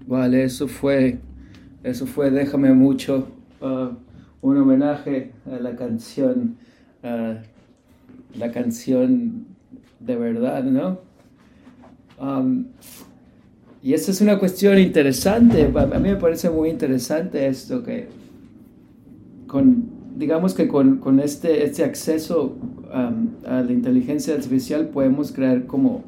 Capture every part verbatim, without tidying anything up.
Vale, eso fue, eso fue Déjame Mucho, uh, un homenaje a la canción, uh, la canción de verdad, ¿no? Um, y esa es una cuestión interesante, a a mí me parece muy interesante esto que con, digamos que con, con este, este acceso um, a la inteligencia artificial podemos crear como,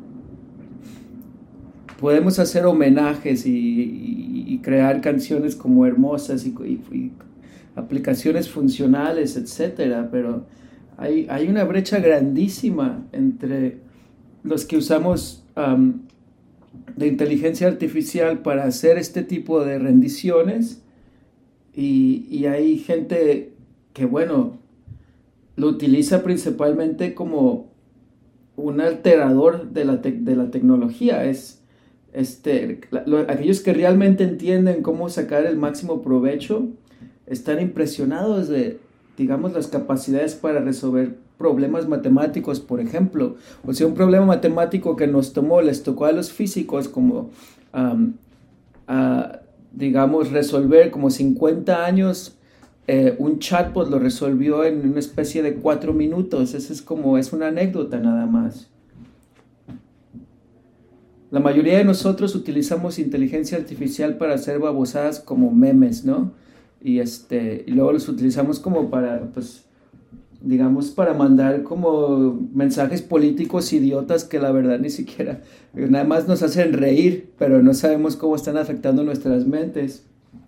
podemos hacer homenajes y, y- y crear canciones como hermosas y, y- y aplicaciones funcionales, etcétera, pero hay, hay una brecha grandísima entre los que usamos um, de inteligencia artificial para hacer este tipo de rendiciones y, y hay gente que, bueno, lo utiliza principalmente como un alterador de la, tec- de la tecnología. Es, este, la- lo- aquellos que realmente entienden cómo sacar el máximo provecho están impresionados de, digamos, las capacidades para resolver problemas matemáticos, por ejemplo. O sea, un problema matemático que nos tomó, les tocó a los físicos como, am, a, digamos, resolver como cincuenta años. Eh, un chatbot lo resolvió en una especie de cuatro minutos. Eso es como, es una anécdota nada más. La mayoría de nosotros utilizamos inteligencia artificial para hacer babosadas como memes, ¿no? Y este, y luego los utilizamos como para, pues, digamos, para mandar como mensajes políticos idiotas que la verdad ni siquiera, nada más nos hacen reír, pero no sabemos cómo están afectando nuestras mentes.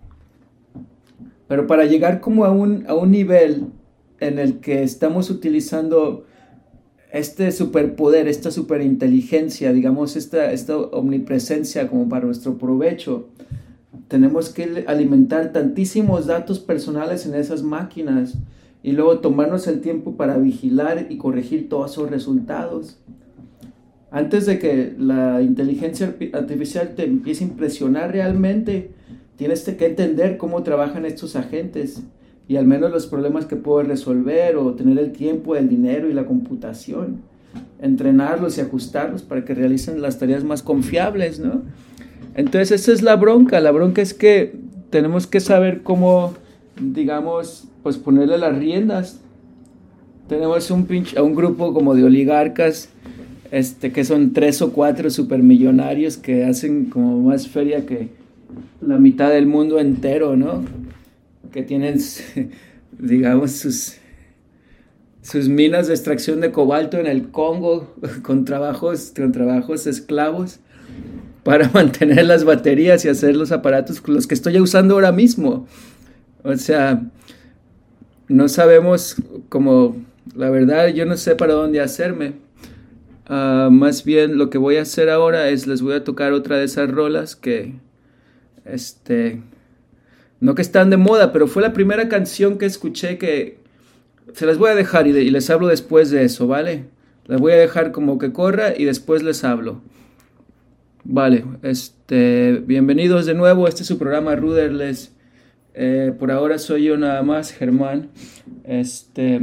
Pero para llegar como a un, a un nivel en el que estamos utilizando este superpoder, esta superinteligencia, digamos, esta, esta omnipresencia como para nuestro provecho, tenemos que alimentar tantísimos datos personales en esas máquinas y luego tomarnos el tiempo para vigilar y corregir todos esos resultados. Antes de que la inteligencia artificial te empiece a impresionar realmente, tienes que entender cómo trabajan estos agentes y al menos los problemas que puedo resolver o tener el tiempo, el dinero y la computación, entrenarlos y ajustarlos para que realicen las tareas más confiables, ¿no? Entonces esa es la bronca, la bronca es que tenemos que saber cómo, digamos, pues ponerle las riendas. Tenemos un pinche, a un grupo como de oligarcas, este, que son tres o cuatro supermillonarios que hacen como más feria que la mitad del mundo entero, ¿no? Que tienen, digamos, sus, sus minas de extracción de cobalto en el Congo con trabajos, con trabajos esclavos para mantener las baterías y hacer los aparatos con los que estoy usando ahora mismo. O sea, no sabemos como, la verdad, yo no sé para dónde hacerme. Uh, más bien lo que voy a hacer ahora es les voy a tocar otra de esas rolas que, este, no que están de moda, pero fue la primera canción que escuché que se las voy a dejar y, de, y les hablo después de eso, ¿vale? Las voy a dejar como que corra y después les hablo. Vale, este, bienvenidos de nuevo, este es su programa Ruderless. Eh, por ahora soy yo nada más, Germán. Este,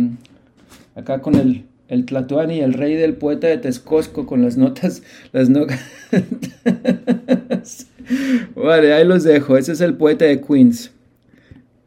acá con el, el Tlatoani, el rey del poeta de Texcoco, con las notas, las notas. Vale, ahí los dejo. Ese es el poeta de Queens.